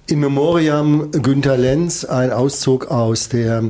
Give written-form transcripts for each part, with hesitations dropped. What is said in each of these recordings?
In Memoriam Günter Lenz, ein Auszug aus der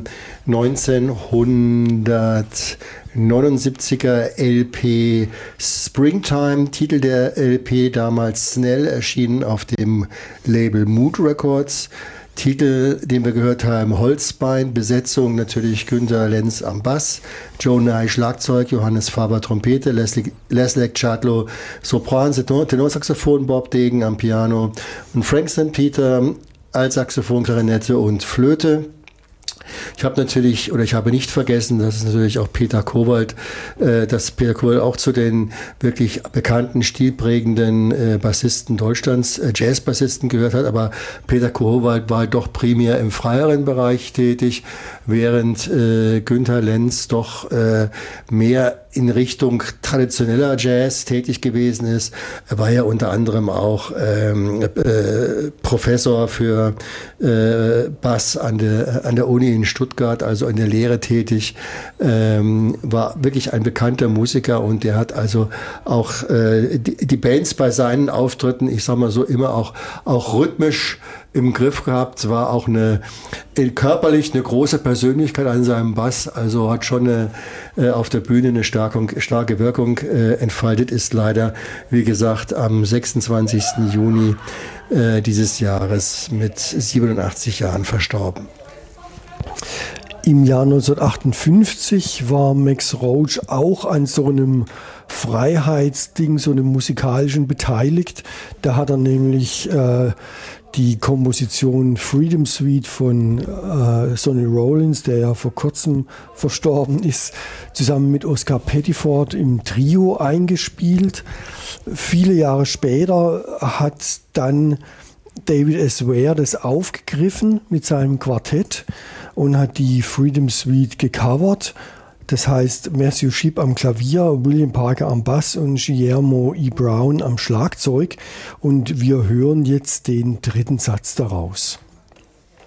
1979er LP Springtime, Titel der LP damals Snell, erschienen auf dem Label Mood Records. Titel, den wir gehört haben, Holzbein, Besetzung natürlich Günter Lenz am Bass, Joe Nye Schlagzeug, Johannes Faber Trompete, Leslie Chadlow Sopran, Tenorsaxophon, Bob Degen am Piano und Frank St. Peter Altsaxophon, Klarinette und Flöte. Ich habe nicht vergessen, dass es natürlich auch Peter Kowald auch zu den wirklich bekannten, stilprägenden Bassisten Deutschlands, Jazzbassisten gehört hat, aber Peter Kowald war doch primär im freieren Bereich tätig, während Günter Lenz doch mehr in Richtung traditioneller Jazz tätig gewesen ist. Er war ja unter anderem auch Professor für Bass an der Uni in Stuttgart, also in der Lehre tätig, war wirklich ein bekannter Musiker und der hat also auch die Bands bei seinen Auftritten, ich sag mal so, immer auch rhythmisch im Griff gehabt, war auch körperlich eine große Persönlichkeit an seinem Bass, also hat schon auf der Bühne eine starke Wirkung entfaltet, ist leider, wie gesagt, am 26. Juni dieses Jahres mit 87 Jahren verstorben. Im Jahr 1958 war Max Roach auch an so einem Freiheitsding, so einem musikalischen beteiligt. Da hat er nämlich die Komposition Freedom Suite von Sonny Rollins, der ja vor kurzem verstorben ist, zusammen mit Oscar Pettiford im Trio eingespielt. Viele Jahre später hat dann David S. Ware das aufgegriffen mit seinem Quartett und hat die Freedom Suite gecovert. Das heißt, Matthew Shipp am Klavier, William Parker am Bass und Guillermo E. Brown am Schlagzeug. Und wir hören jetzt den dritten Satz daraus.